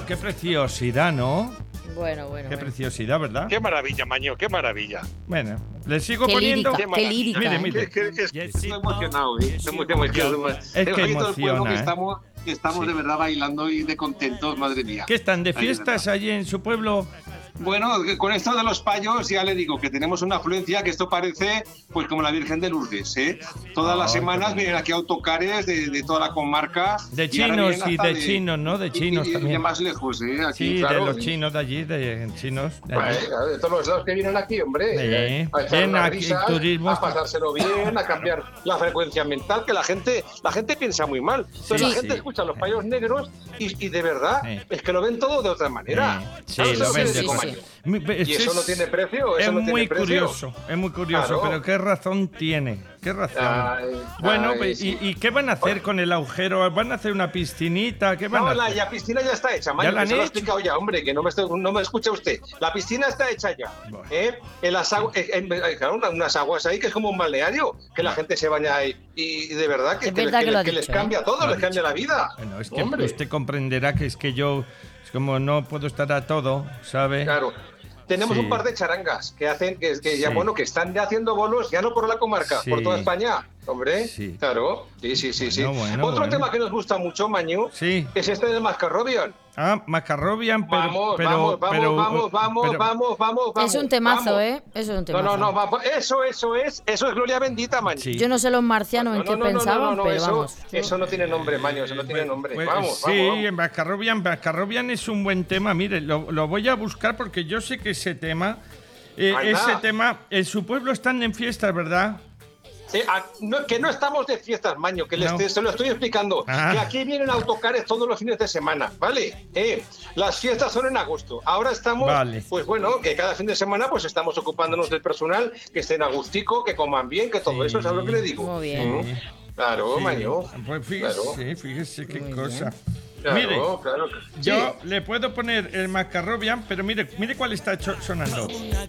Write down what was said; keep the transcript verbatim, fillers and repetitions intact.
Bueno, qué preciosidad, ¿no? Bueno, bueno. Qué bueno. preciosidad, ¿verdad? Qué maravilla, Maño, qué maravilla. Bueno, le sigo Qué poniendo. lírica, qué lírica. Mire, ¿eh? mire. Es que, es que estoy emocionado, ¿eh? Estoy muy emocionado. Es que Tengo ahí todo el pueblo emociona, que ¿eh? estamos, que estamos Sí. de verdad bailando y de contentos, madre mía. ¿Qué están de Ay, de fiestas verdad. allí en su pueblo? Bueno, con esto de los payos ya le digo que tenemos una afluencia que esto parece pues como la Virgen de Lourdes, ¿eh? Todas las Ay, semanas qué vienen aquí autocares de, de toda la comarca. De y ahora chinos vienen y hasta de chinos, ¿no? De chinos y- y también. de más lejos, ¿eh? Aquí, Sí, claro. de los chinos de allí, de chinos. De allí. Vale, de todos los lados que vienen aquí, hombre. Sí. eh, a echar Ven unas aquí, risas, turismo a está- pasárselo bien, a cambiar la frecuencia mental, que la gente, la gente piensa muy mal. Entonces Sí, la gente sí. escucha los payos negros y, y de verdad Sí. es que lo ven todo de otra manera. Eh, Sí, ¿Sabes lo que ven te de digo, sí, Maño? sí. Mi- Y eso es- no tiene precio, eso es no tiene muy precio. curioso, es muy curioso, Claro. pero qué razón tiene, qué razón. Ay, bueno, ay, pues, sí. ¿y, ¿y qué van a hacer con el agujero? ¿Van a hacer una piscinita? ¿Qué van No, a la hacer? ya piscina ya está hecha, Maño, ¿Ya la que han se lo he hecho? explicado ya, hombre, que no me, estoy- no me escucha usted. La piscina está hecha ya. Bueno. ¿eh? En las agu- eh, en- eh, claro, una- unas aguas ahí que es como un balneario, que la gente se baña ahí. Y de verdad que, Es que, verdad que- que lo ha que les dicho, ¿eh? cambia todo, Lo ha les cambia dicho. la vida. Bueno, es que Hombre. usted comprenderá que es que yo, es como no puedo estar a todo, ¿sabe? Claro. Tenemos Sí. un par de charangas que hacen, que, que ya Sí. bueno, que están ya haciendo bolos, ya no por la comarca, Sí. por toda España. Hombre, Sí. claro. Sí, sí, sí, sí. Bueno, bueno, Otro bueno. tema que nos gusta mucho, Mañu, Sí. es este de Mascarrobian. Ah, Macarrobian, pero... Vamos, pero, vamos, vamos, pero- vamos, vamos, pero- vamos, vamos, vamos. Es un temazo, vamos. ¿eh? Eso es un No, temazo. no, no, vamos. Eso, eso es, eso es gloria bendita, Maño. Sí. Yo no sé los marcianos en qué pensaban, pero eso, vamos. eso no tiene nombre, Maño, eso no tiene nombre. Pues, vamos, sí, vamos, vamos. Mascarrobian, Mascarrobian es un buen tema. Mire, lo, lo voy a buscar porque yo sé que ese tema, eh, Anda. ese tema, en su pueblo están en fiestas, ¿verdad? Eh, a- no, que no estamos de fiestas, Maño, que les No. te- se lo estoy explicando. Ah. Que aquí vienen autocares todos los fines de semana, ¿vale? Eh, las fiestas son en agosto. Ahora estamos, Vale. pues bueno, que cada fin de semana pues estamos ocupándonos del personal, que estén a gustico, que coman bien, que todo Sí. eso, ¿sabes lo que le digo? Muy bien. Mm. Claro, Sí. Maño. Pues fíjese, Claro. fíjese qué Muy cosa. Claro, Mire, claro. yo Sí. le puedo poner el Mascarrobian, pero mire, mire cuál está cho- sonando.